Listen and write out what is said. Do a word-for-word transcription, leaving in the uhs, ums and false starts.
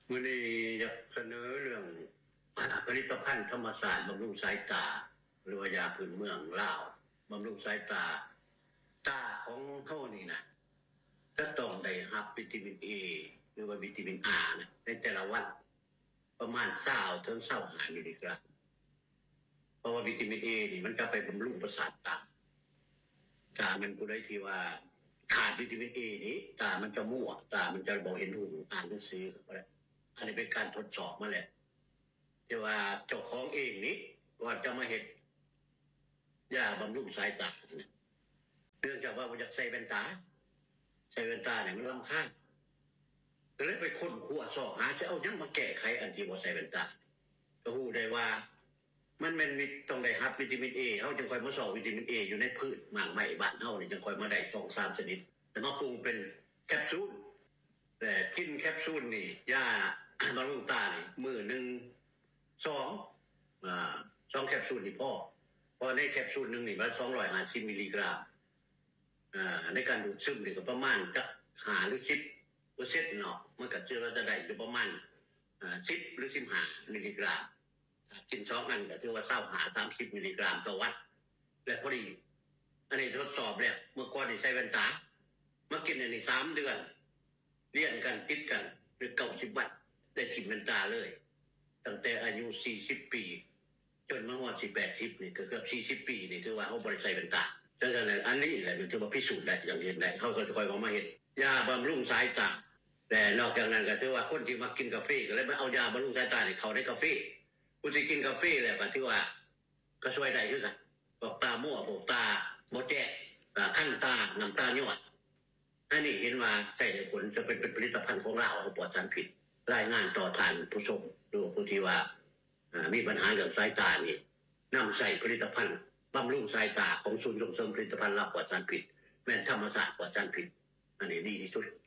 วันนี้อยากเสนอเรื่องผลิตภัณฑ์ธรรมศาสตร์บำรุงสายตาหรือว่ายาพื้นเมืองลาวบำรุงสายตาตาของเฮานี่นะก็ต้องได้รับวิตามิน A หรือว่าวิตามิน R นะในแต่ละวันประมาณยี่สิบถึงยี่สิบห้ามิลลิกรัมเพราะว่าวิตามิน A นี่มันจะไปบำรุงประสาทตาตามันผู้ใดที่ว่าขาดวิตามิน A นี้ตามันจะมั่วตามันจะบ่เห็นหูอ่านหนังสือก็ได้อันนี้เป็นการทดสอบมาแล้วที่ว่าเจ้าของเองนี้ก่อนจะมาเฮ็ดยาบำรุงสายตาเนื่องจากว่ามันอยากใส่แว่นตาใส่แว่นตาเนี่ยมันรำคาญก็เลยไปค้นคว้าสอบหาจะเอายังมาแก้ไขอันที่ว่าใส่แว่นตาก็รู้ได้ว่ามันมันมีต้องได้รับวิตามิน A เฮาจึงค่อยมาสอบวิตามิน A อยู่ในพืชหมากไม้บ้านเฮานี่จึงค่อยมาได้สอง สามชนิดแต่มาปรุงเป็นแคปซูลแต่กินแคปซูลนี่ยาบำรุงตานี่มื้อนึงสองอ่าสองแคปซูลนี่พอเพราะในแคปซูลนึงนี่มันสองร้อยห้าสิบมิลลิกรัมอ่าในการดูดซึมนี่ก็ประมาณจะห้าหรือสิบเปอร์เซ็นต์เนาะมันก็จะว่าจะได้อยู่ประมาณอ่าสิบหรือสิบห้ามิลลิกรัมกินสองอันก็ถือว่าเศร้าหาสามสิบมิลลิกรัมต่อวันและพอดีอันนี้ทดสอบแล้วเมื่อก่อนนี่ใส่แว่นตามากินอันนี้สามเดือนเรียนกันติดกันหรือเก้าสิบวันได้ถิ่มแว่นตาเลยตั้งแต่อายุสี่สิบปีจนมาฮอดสิบแปดสิบนี่ก็เกือบสี่สิบปีนี่ถือว่าเฮาบ่ได้ใส่แว่นตาดังนั้นอันนี้แหละถือว่าพิสูจน์ได้อย่างเห็นได้เฮาก็ค่อยเอามาเฮ็ดยาบำรุงสายตาแต่นอกจากนั้นก็ถือว่าคนที่มากินกาแฟก็เลยมาเอายาบำรุงสายตานี่เข้าในกาแฟผู้ที่กินกาแฟแล้วก็ถือว่าก็ช่วยได้คือกันบอกตามั่วบอกตาบ่แจ้งตาคันตาน้ำตาย้อยอันนี้เห็นว่าใช้ได้ผลจะเป็นเป็นผลิตภัณฑ์ของเราปลอดสารพิษรายงานต่อท่านผู้ชมดูผู้ที่ว่ามีปัญหาเรื่องสายตานี่นำใส่ผลิตภัณฑ์บำรุงสายตาของศูนย์ส่งเสริมผลิตภัณฑ์ลาวปลอดสารพิษแม่นธรรมศาสตร์ปลอดสารพิษอันนี้ดีที่สุด